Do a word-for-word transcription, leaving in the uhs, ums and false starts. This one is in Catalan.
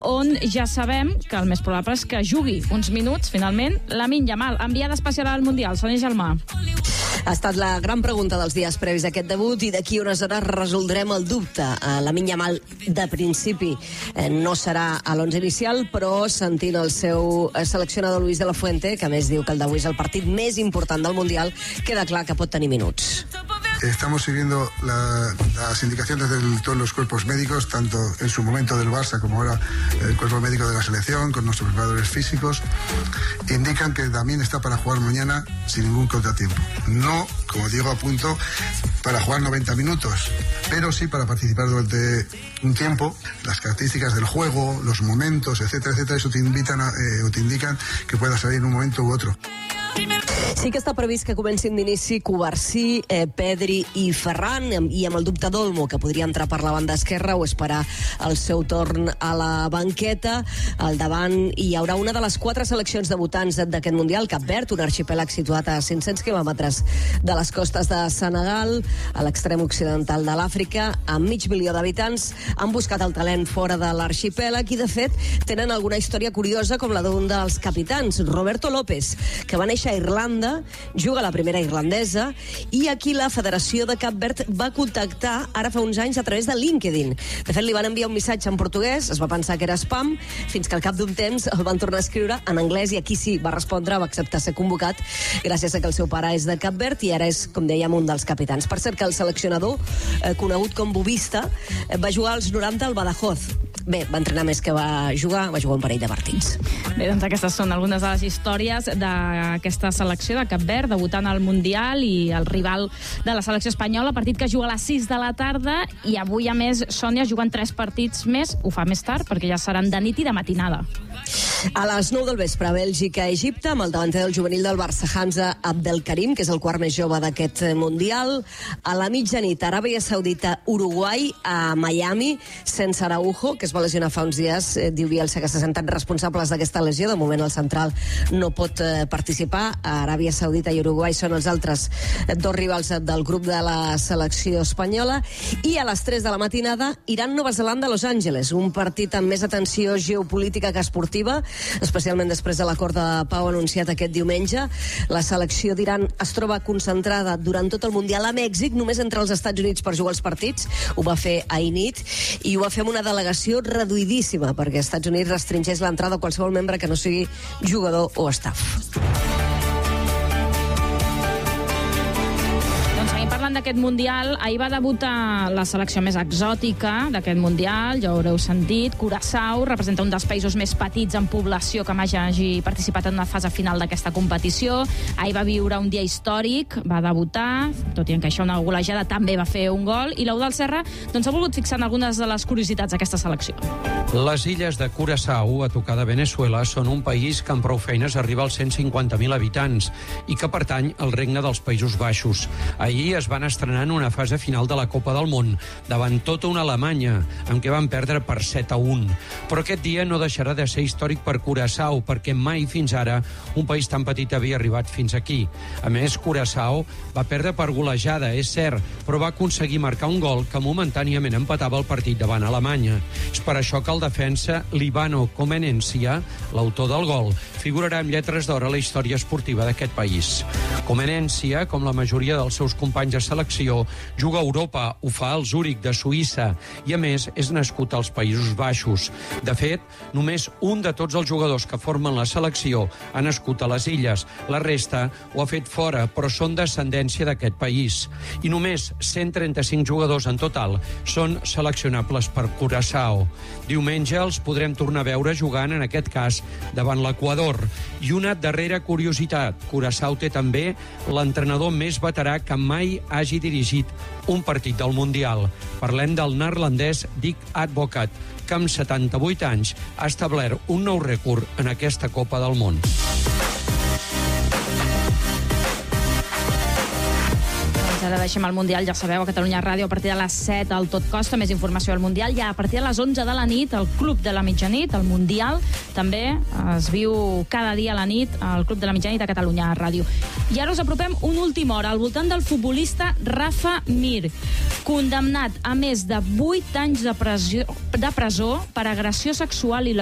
on ja sabem que el més probable és que jugui uns minuts, finalment, Lamine Yamal, enviada especial al Mundial. Sònia Gelmà. Ha estat la gran pregunta dels dies previs a aquest debut i d'aquí unes hores resoldrem el dubte. Lamine Yamal, de principi, no serà a l'onze inicial, però sentint el seu seleccionador Luis de la Fuente, que a més diu que el d'avui és el partit més important del Mundial, queda clar que pot tenir minuts. Estamos siguiendo la, las indicaciones de todos los cuerpos médicos, tanto en su momento del Barça como ahora el cuerpo médico de la selección, con nuestros preparadores físicos. Indican que también está para jugar mañana sin ningún contratiempo. No, como digo, a punto para jugar noventa minutos, pero sí para participar durante un tiempo. Las características del juego, los momentos, etcétera, etcétera, eso te invitan a, eh, o te indican que pueda salir en un momento u otro. Sí que està previst que comencin d'inici Cubarsí, eh, Pedri i Ferran, i amb el dubte d'Olmo, que podria entrar per la banda esquerra o esperar el seu torn a la banqueta. Al davant hi haurà una de les quatre seleccions debutants d'aquest Mundial, Cap Verd, un arxipèlag situat a cinc-cents quilòmetres de les costes de Senegal, a l'extrem occidental de l'Àfrica, amb mig milió d'habitants. Han buscat el talent fora de l'arxipèlag i, de fet, tenen alguna història curiosa, com la d'un dels capitans, Roberto López, que va néixer a Irlanda, juga a la primera irlandesa, i aquí la Federació de Cap Verd va contactar ara fa uns anys a través de LinkedIn. De fet, li van enviar un missatge en portuguès, es va pensar que era spam, fins que al cap d'un temps el van tornar a escriure en anglès, i aquí sí, va respondre, va acceptar ser convocat, gràcies a que el seu pare és de Cap Verd i ara és, com dèiem, un dels capitans. Per cert, que el seleccionador, eh, conegut com Bobista, eh, va jugar als noranta al Badajoz. Bé, va entrenar més que va jugar, va jugar un parell de partits. Bé, doncs aquestes són algunes de les històries d'aquesta selecció de Cap Verd, debutant al Mundial, i el rival de la selecció espanyola, partit que juga a les sis de la tarda, i avui, a més, Sònia, juguen tres partits més, ho fa més tard, perquè ja seran de nit i de matinada. A les nou del vespre, Bèlgica-Egipte, amb el davanter del juvenil del Barça, Hamza Abdelkarim, que és el quart més jove d'aquest Mundial. A la mitjanit, Aràbia Saudita-Uruguai, a Miami, sense Araujo, que es va lesionar fa uns dies. Eh, diu Bielsa que se senten responsables d'aquesta lesió. De moment el central no pot eh, participar. A Aràbia Saudita i Uruguai són els altres dos rivals del grup de la selecció espanyola. I a les tres de la matinada, Iran-Nova Zelanda-Los Angeles, un partit amb més atenció geopolítica que esportiva, especialment després de l'acord de pau anunciat aquest diumenge. La selecció d'Iran es troba concentrada durant tot el Mundial a Mèxic, només entre els Estats Units per jugar els partits. Ho va fer ahir nit, i ho va fer amb una delegació reduïdíssima, perquè els Estats Units restringeix l'entrada a qualsevol membre que no sigui jugador o staff. Parlant d'aquest Mundial, ahir va debutar la selecció més exòtica d'aquest Mundial, ja ho haureu sentit. Curaçao representa un dels països més petits en població que mai hagi participat en una fase final d'aquesta competició. Ahir va viure un dia històric, va debutar, tot i encaixar una golejada, també va fer un gol, i l'Eudald Serra doncs, ha volgut fixar en algunes de les curiositats d'aquesta selecció. Les illes de Curaçao, a tocar de Venezuela, són un país que amb prou feines arriba als cent cinquanta mil habitants i que pertany al Regne dels Països Baixos. Ahir es van estrenar en una fase final de la Copa del Món, davant tota una Alemanya, amb què van perdre per set a un. Però aquest dia no deixarà de ser històric per Curaçao, perquè mai fins ara un país tan petit havia arribat fins aquí. A més, Curaçao va perdre per golejada, és cert, però va aconseguir marcar un gol que momentàniament empatava el partit davant Alemanya. És per això que el defensa Libano Comenencia, l'autor del gol, figurarà amb lletres d'or a la història esportiva d'aquest país. Comenencia, com la majoria dels seus companys de selecció, juga a Europa, ho fa al Zúrich de Suïssa, i a més és nascut als Països Baixos. De fet, només un de tots els jugadors que formen la selecció ha nascut a les illes. La resta ho ha fet fora, però són descendència d'aquest país. I només cent trenta-cinc jugadors en total són seleccionables per Curaçao. Diumenge els podrem tornar a veure jugant, en aquest cas, davant l'Equador. I una darrera curiositat, Curaçao té també l'entrenador més veterà que mai hagi dirigit un partit del Mundial. Parlem del neerlandès Dick Advocaat, que amb setanta-vuit anys ha establert un nou rècord en aquesta Copa del Món. Ara deixem el Mundial, ja sabeu, a Catalunya Ràdio a partir de les set al Tot Costa, més informació al Mundial. Ja a partir de les onze de la nit, el Club de la Mitjanit, el Mundial, també es viu cada dia a la nit al Club de la Mitjanit a Catalunya Ràdio. I ara us apropem una última hora al voltant del futbolista Rafa Mir, condemnat a més de vuit anys de presó, de presó per agressió sexual i